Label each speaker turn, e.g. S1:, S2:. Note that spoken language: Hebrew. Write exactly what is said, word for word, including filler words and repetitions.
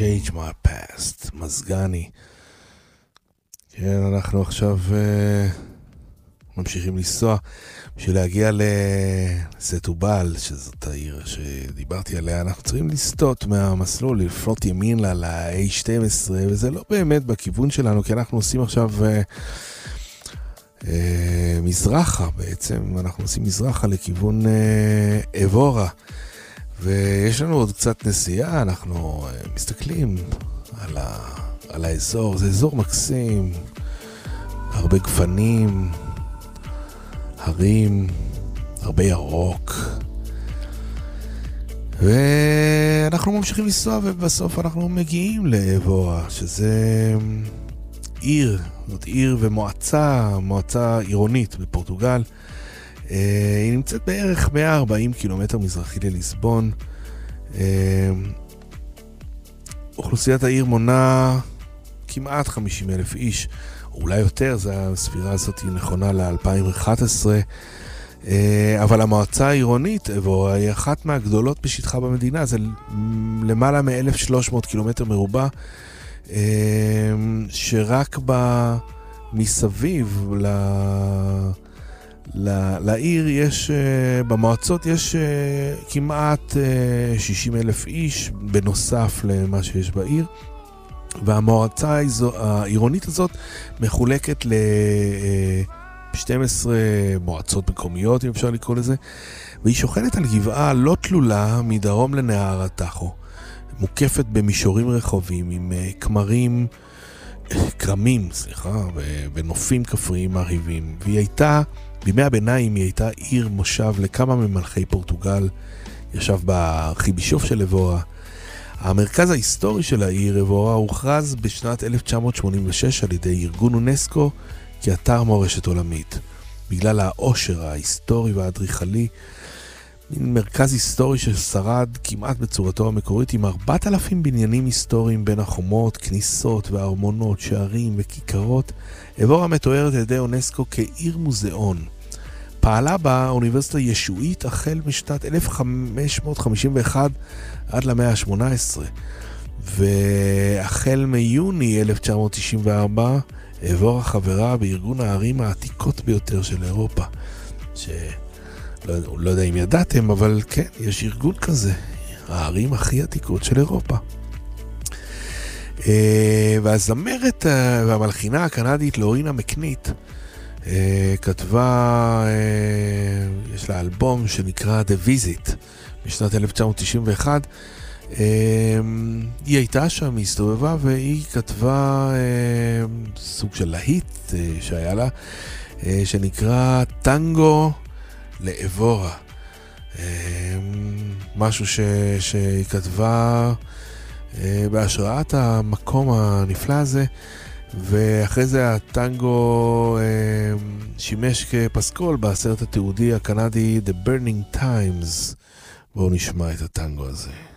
S1: Change my past, מזגני. כן, אנחנו עכשיו uh, ממשיכים לנסוע בשביל להגיע לסטובל, שזאת העיר שדיברתי עליה. אנחנו צריכים לסטות מהמסלול, לפנות ימינה ל-איי שתים עשרה, וזה לא באמת בכיוון שלנו, כי אנחנו עושים עכשיו uh, uh, מזרחה בעצם, אנחנו עושים מזרחה לכיוון uh, אבורה. ויש לנו עוד קצת נסיעה, אנחנו uh, מסתכלים על, ה, על האזור, זה אזור מקסים, הרבה גפנים, הרים, הרבה ירוק, ואנחנו ממשיכים לנסוע ובסוף אנחנו מגיעים לאבורה, שזה עיר, זאת עיר ומועצה, מועצה עירונית בפורטוגל. היא נמצאת בערך מאה וארבעים קילומטר מזרחי לליסבון. אוכלוסיית העיר מונה כמעט חמישים אלף איש, אולי יותר, הספירה הזאת היא נכונה ל-אלפיים ואחת עשרה, אבל המועצה העירונית אבורה היא אחת מהגדולות בשטחה במדינה, זה למעלה מ-אלף ושלוש מאות קילומטר מרובע, שרק מסביב ל... לעיר יש, במועצות יש כמעט שישים אלף איש בנוסף למה שיש בעיר, והמועצה העירונית הזאת מחולקת ל-שתים עשרה מועצות מקומיות, אם אפשר לקרוא לזה, והיא שוכנת על גבעה לא תלולה מדרום לנהר הטחו, מוקפת במישורים רחובים עם כמרים, קרמים, סליחה, ונופים כפריים מרהיבים, והיא הייתה בימי הביניים היא הייתה עיר מושב לכמה ממלכי פורטוגל, ישב בארכיבישוף של אבורה. המרכז ההיסטורי של העיר אבורה הוכרז בשנת אלף תשע מאות שמונים ושש על ידי ארגון אונסקו כאתר מורשת עולמית. בגלל העושר ההיסטורי והאדריכלי, מרכז היסטורי ששרד כמעט בצורתו המקורית עם ארבעת אלפים בניינים היסטוריים בין החומות, כניסות וארמונות, שערים וכיכרות. אבורה מתוארת על ידי אונסקו כעיר מוזיאון. פעלה בה אוניברסיטה ישועית החל משנת אלף חמש מאות חמישים ואחת עד למאה ה-שמונה עשרה, והחל מיוני אלף תשע מאות תשעים וארבע אבורה חברה בארגון הערים העתיקות ביותר של אירופה, ש... לא, לא יודע אם ידעתם, אבל כן, יש ארגון כזה, הערים הכי עתיקות של אירופה. והזמרת והמלחינה הקנדית לורינה מקנית כתבה, יש לה אלבום שנקרא The Visit בשנת אלף תשע מאות תשעים ואחת. היא הייתה שם, היא הסתובבה, והיא כתבה סוג של להיט שהיה לה, שנקרא טנגו לאבורה. משהו ש... שהיא כתבה בהשראת המקום הנפלא הזה, ואחרי זה הטנגו שימש כפסקול בסרט התיעודי הקנדי The Burning Times. בואו נשמע את הטנגו הזה.